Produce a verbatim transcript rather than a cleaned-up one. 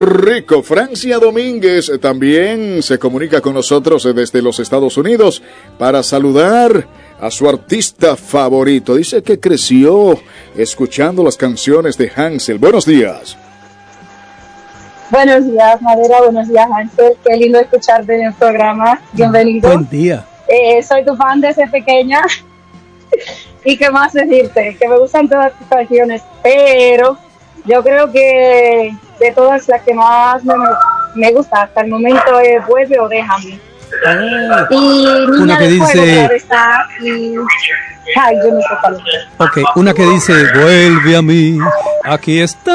Rico. Francia Domínguez también se comunica con nosotros desde los Estados Unidos para saludar a su artista favorito. Dice que creció escuchando las canciones de Hansel. Buenos días. Buenos días, Madera. Buenos días, Hansel. Qué lindo escucharte en el programa. Bienvenido. Buen día. Eh, soy tu fan desde pequeña. Y qué más decirte, que me gustan todas tus canciones, pero yo creo que de todas las que más me, me gusta hasta el momento es Vuelve o Déjame. Ah, y Niña una que de dice... Fuego, claro está, y... Ay, yo no sé cuál. Ok, una que dice, vuelve a mí, aquí está.